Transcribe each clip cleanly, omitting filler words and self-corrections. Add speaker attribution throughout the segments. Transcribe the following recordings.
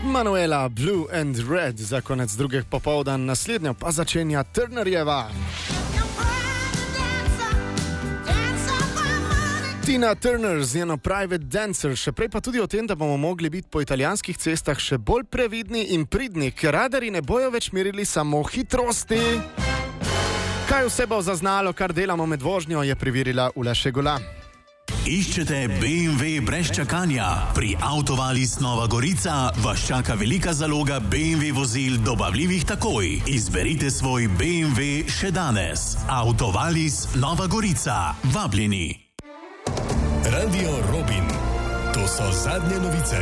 Speaker 1: Manuela, Blue and Red za konec drugega popoldan, naslednjo pa začenja Turnerjeva. Tina Turner z njeno Private Dancer, še prej pa tudi o tem, da bomo mogli biti po italijanskih cestah še bolj previdni in pridni, ker radarji ne bojo več merili samo hitrosti. Kaj vse bo zaznalo, kar delamo med vožnjo, je preverila Ula Šegula.
Speaker 2: Iščete BMW brez čakanja? Pri Autovalis Nova Gorica vas čaka velika zaloga BMW vozil dobavljivih takoj. Izberite svoj BMW še danes. Autovalis Nova Gorica. Vabljeni.
Speaker 3: Radio Robin. To so zadnje novice.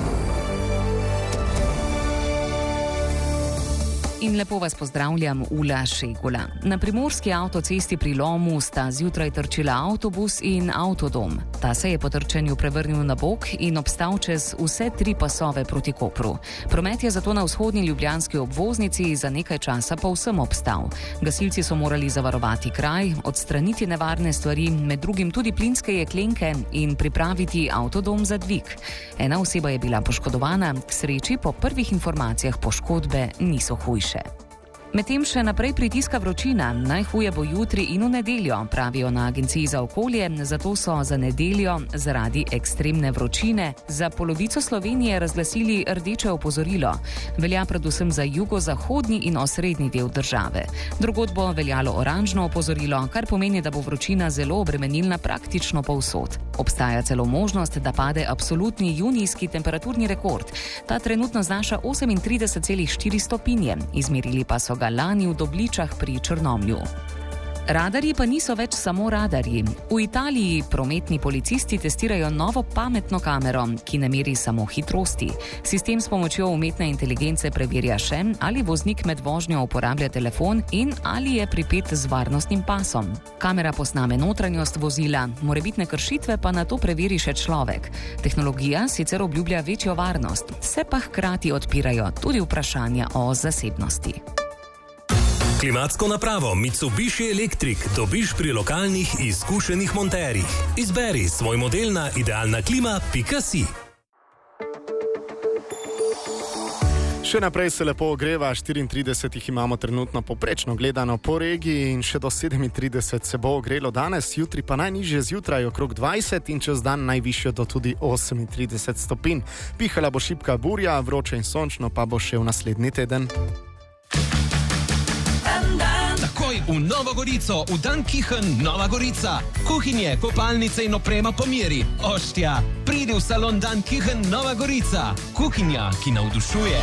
Speaker 4: In lepo vas pozdravljam, Ula Šegula. Na primorski avtocesti pri Lomu sta zjutraj trčila avtobus in avtodom. Ta se je po trčenju prevrnil na bok in obstal čez vse 3 pasove proti Kopru. Promet je zato na vzhodni ljubljanski obvoznici za nekaj časa povsem obstal. Gasilci so morali zavarovati kraj, odstraniti nevarne stvari, med drugim tudi plinske jeklenke, in pripraviti avtodom za dvig. Ena oseba je bila poškodovana, k sreči po prvih informacijah poškodbe niso hujše. Medtem še naprej pritiska vročina, najhuje bo jutri in v nedeljo, pravijo na Agenciji za okolje, zato so za nedeljo zaradi ekstremne vročine za polovico Slovenije razglasili rdeče opozorilo. Velja predvsem za jugozahodni in osrednji del države. Drugod bo veljalo oranžno opozorilo, kar pomeni, da bo vročina zelo obremenilna praktično povsod. Obstaja celo možnost, da pade absolutni junijski temperaturni rekord. Ta trenutno znaša 38,4 stopinje, izmerili pa so ga lani v Dobličah pri Črnomlju. Radarji pa niso več samo radarji. V Italiji prometni policisti testirajo novo pametno kamero, ki ne meri samo hitrosti. Sistem s pomočjo umetne inteligence preverja še, ali voznik med vožnjo uporablja telefon in ali je pripet z varnostnim pasom. Kamera posname notranjost vozila, morebitne kršitve pa nato preveri še človek. Tehnologija sicer obljublja večjo varnost, se pa hkrati odpirajo tudi vprašanja o zasebnosti.
Speaker 3: Klimatsko napravo Mitsubishi Electric dobiš pri lokalnih izkušenih monterjih. Izberi svoj model na idealnaklima.si.
Speaker 1: Še naprej se lepo ogreva, 34 jih imamo trenutno poprečno gledano po regiji in še do 37 se bo ogrelo danes, jutri pa najnižje zjutraj okrog 20 in čez dan najvišje do tudi 38 stopinj. Pihala bo šibka burja, vroče in sončno pa bo še v naslednji teden.
Speaker 5: Takoj v Novo Gorico, v Dan Kichen Nova Gorica. Kuhinje, kopalnice in oprema po meri. Oštja, pridi v salon Dan Kichen Nova Gorica. Kuhinja, ki navdušuje.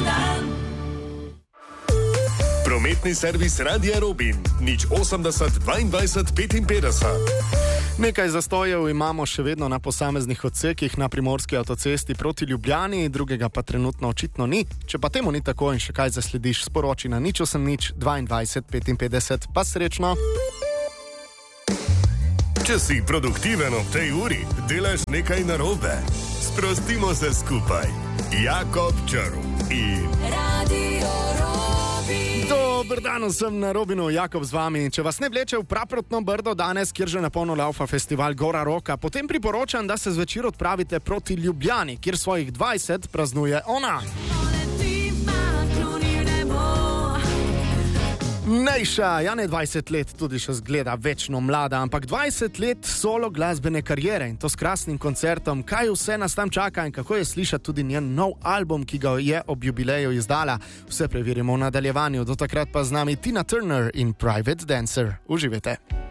Speaker 3: Prometni servis Radia Robin. 080 22 55.
Speaker 1: Nekaj zastojev imamo še vedno na posameznih odsekih na primorski avtocesti proti Ljubljani, drugega pa trenutno očitno ni. Če pa temu ni tako in še kaj zaslediš, sporoči na 080 22 55. Pa srečno!
Speaker 3: Če si produktiven ob tej uri, delaš nekaj narobe. Sprostimo se skupaj. Jakob Črv in
Speaker 1: Radio Robin. Dober dan, sem na Robinu, Jakob z vami. Če vas ne vleče v Praprotno Brdo danes, kjer že na polno laufa festival Gora Roka, potem priporočam, da se zvečer odpravite proti Ljubljani, kjer svojih 20 praznuje ona. Nejša, ja ne 20 let, tudi še zgleda večno mlada, ampak 20 let solo glasbene kariere in to s krasnim koncertom. Kaj vse nas tam čaka in kako je slišati tudi njen nov album, ki ga je ob jubileju izdala. Vse preverimo v nadaljevanju, do takrat pa z nami Tina Turner in Private Dancer. Uživajte!